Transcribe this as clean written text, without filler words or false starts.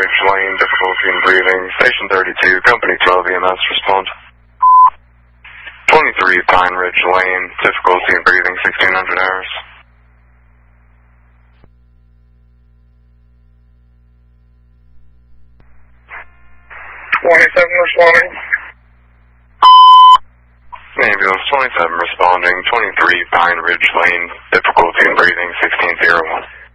Ridge Lane, difficulty in breathing. Station 32, Company 12 EMS, respond. 23 Pine Ridge Lane, difficulty in breathing, 1600 hours. Responding. Ambulance 27 responding, 23 Pine Ridge Lane, difficulty in breathing, 1601.